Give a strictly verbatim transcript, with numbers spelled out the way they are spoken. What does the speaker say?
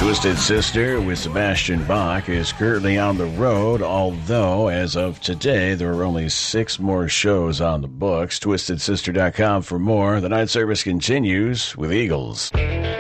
Twisted Sister with Sebastian Bach is currently on the road, although as of today there are only six more shows on the books. twisted sister dot com for more. The night service continues with Eagles.